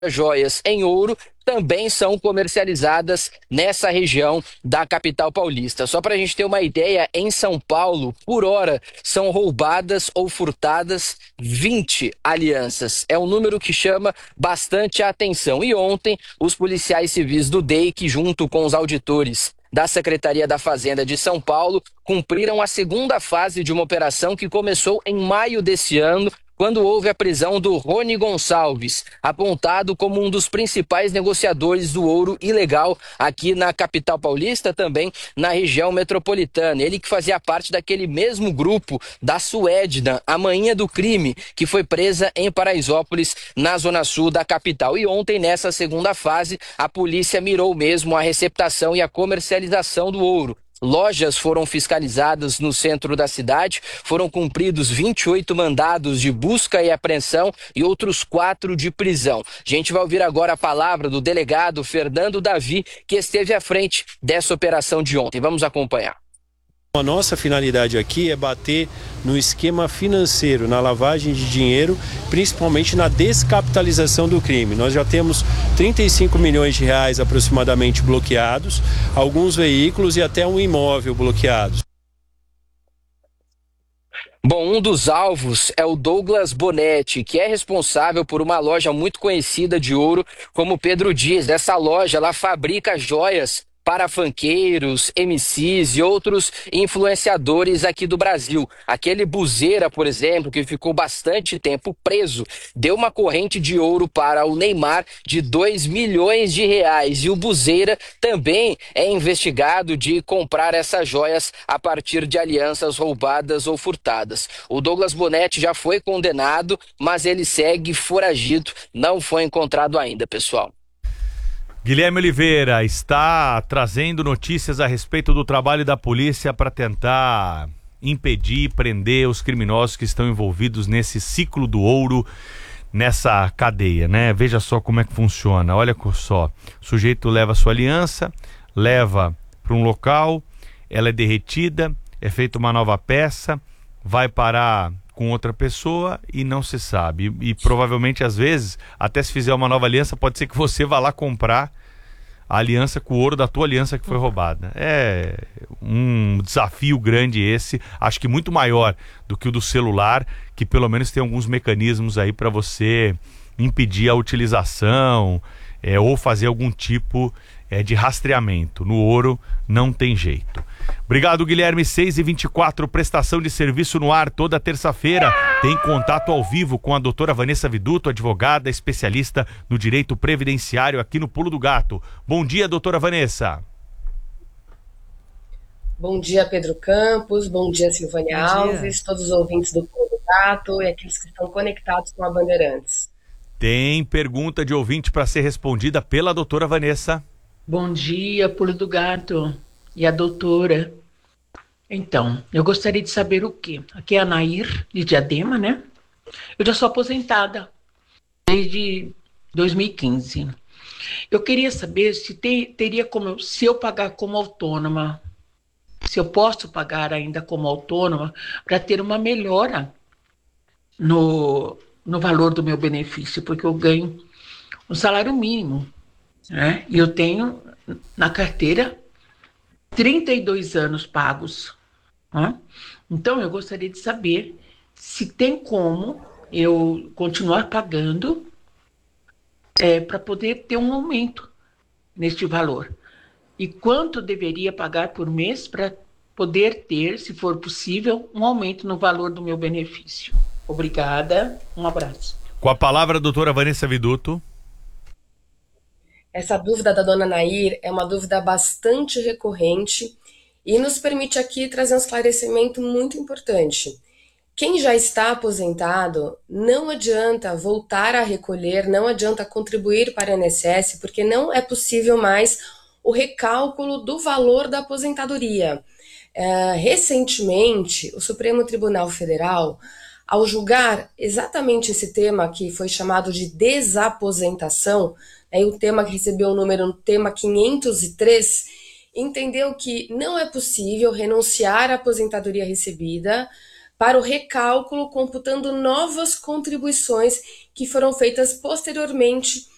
joias em ouro também são comercializadas nessa região da capital paulista. Só para a gente ter uma ideia, em São Paulo, por hora, são roubadas ou furtadas 20 alianças. É um número que chama bastante a atenção. E ontem, os policiais civis do DEIC, junto com os auditores da Secretaria da Fazenda de São Paulo, cumpriram a segunda fase de uma operação que começou em maio desse ano, quando houve a prisão do Rony Gonçalves, apontado como um dos principais negociadores do ouro ilegal aqui na capital paulista, também na região metropolitana. Ele que fazia parte daquele mesmo grupo da Suedna, a manhã do crime, que foi presa em Paraisópolis, na zona sul da capital. E ontem, nessa segunda fase, a polícia mirou mesmo a receptação e a comercialização do ouro. Lojas foram fiscalizadas no centro da cidade, foram cumpridos 28 mandados de busca e apreensão e outros 4 de prisão. A gente vai ouvir agora a palavra do delegado Fernando Davi, que esteve à frente dessa operação de ontem. Vamos acompanhar. A nossa finalidade aqui é bater no esquema financeiro, na lavagem de dinheiro, principalmente na descapitalização do crime. Nós já temos 35 milhões de reais aproximadamente bloqueados, alguns veículos e até um imóvel bloqueados. Bom, um dos alvos é o Douglas Bonetti, que é responsável por uma loja muito conhecida de ouro, como o Pedro diz. Essa loja, ela fabrica joias para funkeiros, MCs e outros influenciadores aqui do Brasil. Aquele Buzeira, por exemplo, que ficou bastante tempo preso, deu uma corrente de ouro para o Neymar de 2 milhões de reais. E o Buzeira também é investigado de comprar essas joias a partir de alianças roubadas ou furtadas. O Douglas Bonetti já foi condenado, mas ele segue foragido, não foi encontrado ainda, pessoal. Guilherme Oliveira está trazendo notícias a respeito do trabalho da polícia para tentar impedir e prender os criminosos que estão envolvidos nesse ciclo do ouro, nessa cadeia, né? Veja só como é que funciona, olha só, o sujeito leva sua aliança, leva para um local, ela é derretida, é feita uma nova peça, vai parar com outra pessoa e não se sabe. E provavelmente, às vezes, até se fizer uma nova aliança, pode ser que você vá lá comprar a aliança com o ouro da tua aliança que foi roubada. É um desafio grande esse, acho que muito maior do que o do celular, que pelo menos tem alguns mecanismos aí para você impedir a utilização ou fazer algum tipo de rastreamento. No ouro não tem jeito. Obrigado, Guilherme. 6h24, prestação de serviço no ar toda terça-feira. Tem contato ao vivo com a doutora Vanessa Viduto, advogada especialista no direito previdenciário aqui no Pulo do Gato. Bom dia, doutora Vanessa. Bom dia, Pedro Campos. Bom dia, Silvânia Alves, todos os ouvintes do Pulo do Gato e aqueles que estão conectados com a Bandeirantes. Tem pergunta de ouvinte para ser respondida pela doutora Vanessa. Bom dia, Pulo do Gato e a doutora. Então, eu gostaria de saber o quê? Aqui é a Nair, de Diadema, né? Eu já sou aposentada desde 2015. Eu queria saber se teria como, se eu pagar como autônoma, se eu posso pagar ainda como autônoma para ter uma melhora no valor do meu benefício, porque eu ganho um salário mínimo, né? E eu tenho na carteira 32 anos pagos, né? Então eu gostaria de saber se tem como eu continuar pagando para poder ter um aumento neste valor. E quanto deveria pagar por mês para poder ter, se for possível, um aumento no valor do meu benefício. Obrigada, um abraço. Com a palavra, a doutora Vanessa Viduto. Essa dúvida da dona Nair é uma dúvida bastante recorrente e nos permite aqui trazer um esclarecimento muito importante. Quem já está aposentado, não adianta voltar a recolher, não adianta contribuir para o INSS, porque não é possível mais o recálculo do valor da aposentadoria. Recentemente, o Supremo Tribunal Federal, ao julgar exatamente esse tema que foi chamado de desaposentação, o tema que recebeu o número, o tema 503, entendeu que não é possível renunciar à aposentadoria recebida para o recálculo, computando novas contribuições que foram feitas posteriormente